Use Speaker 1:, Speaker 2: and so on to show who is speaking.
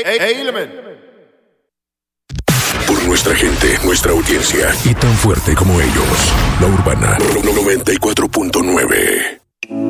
Speaker 1: Element.
Speaker 2: Por nuestra gente, nuestra audiencia y tan fuerte como ellos, La Urbana 94.9.